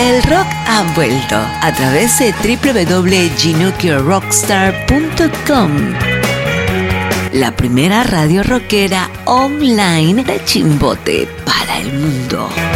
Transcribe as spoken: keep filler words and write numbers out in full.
El rock ha vuelto a través de doble u doble u doble u punto ginuccio rockstar punto com, la primera radio rockera online de Chimbote para el mundo.